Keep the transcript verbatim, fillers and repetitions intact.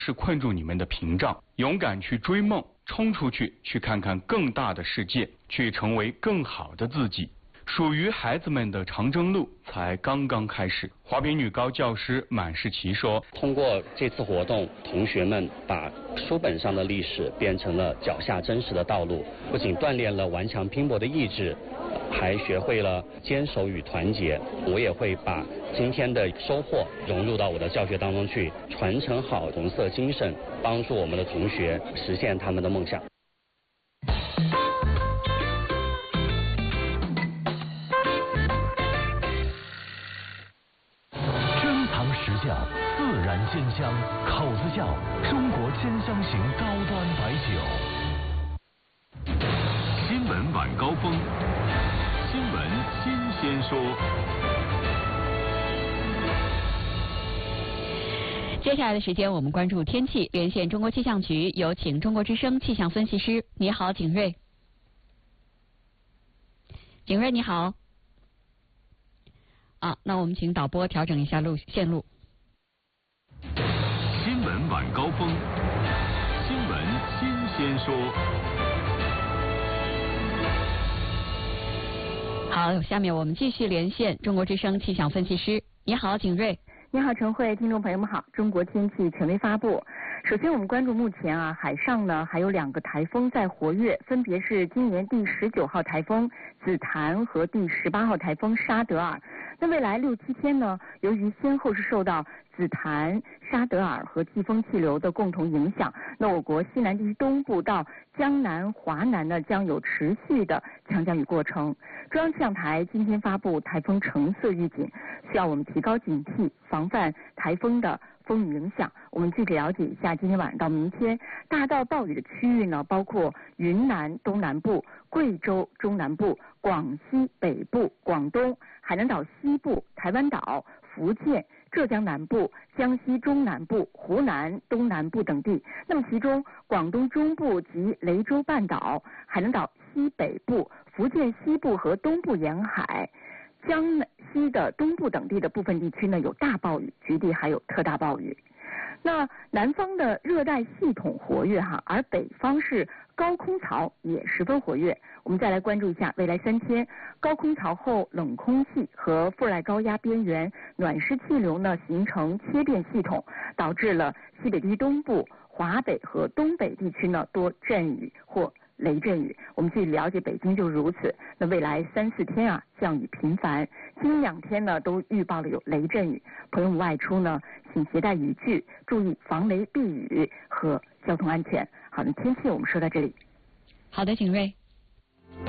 是困住你们的屏障。勇敢去追梦，冲出去，去看看更大的世界，去成为更好的自己。属于孩子们的长征路才刚刚开始。华北女高教师满世奇说：“ 通过这次活动，同学们把书本上的历史变成了脚下真实的道路，不仅锻炼了顽强拼搏的意志，还学会了坚守与团结。我也会把今天的收获融入到我的教学当中去，传承好红色精神，帮助我们的同学实现他们的梦想。” 实教自然鲜香，口子窖中国鲜香型高端白酒。新闻晚高峰，新闻新鲜说。 接下来的时间，我们关注天气，连线中国气象局，有请中国之声气象分析师。你好，景睿。景睿，你好。啊，那我们请导播调整一下路线路。 新闻晚高峰，新闻新鲜说。 好，下面我们继续连线中国之声气象分析师。你好，景睿。 你好，陈慧，听众朋友们好。中国天气权威发布。首先，我们关注目前啊，海上呢还有两个台风在活跃，分别是今年第十九号台风紫檀和第十八号台风沙德尔。那未来六七天呢，由于先后是受到紫檀、沙德尔和季风气流的共同影响，那我国西南地区东部到江南、华南呢将有持续的强降雨过程。中央气象台今天发布台风橙色预警，需要我们提高警惕，防范台风的风雨影响。我们具体了解一下今天晚上到明天大到暴雨的区域呢，包括云南东南部、贵州中南部、广西北部、广东、海南岛西部、台湾岛、福建、浙江南部、江西中南部、湖南东南部等地。那么其中广东中部及雷州半岛、海南岛西北部、福建西部和东部沿海、江西的东部等地的部分地区呢有大暴雨，局地还有特大暴雨。那南方的热带系统活跃哈，而北方是高空槽也十分活跃。我们再来关注一下未来三天高空槽后冷空气和副热带高压边缘暖湿气流呢形成切变系统，导致了西北地区东部、华北和东北地区呢多阵雨或雷阵雨。我们继续了解北京就是如此。那未来三四天啊降雨频繁，今两天呢都预报了有雷阵雨，朋友们外出呢请携带雨具，注意防雷避雨和交通安全。好的，天气我们说到这里。 好的，景睿。